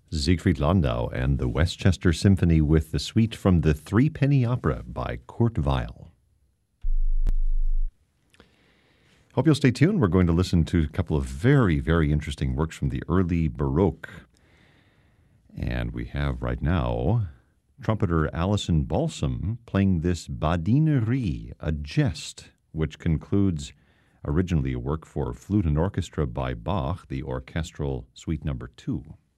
Siegfried Landau and the Westchester Symphony with the suite from the Threepenny Opera by Kurt Weill. Hope you'll stay tuned. We're going to listen to a couple of very, very interesting works from the early Baroque. And we have right now trumpeter Alison Balsam playing this Badinerie, a jest, which concludes originally a work for flute and orchestra by Bach, the orchestral suite number 2.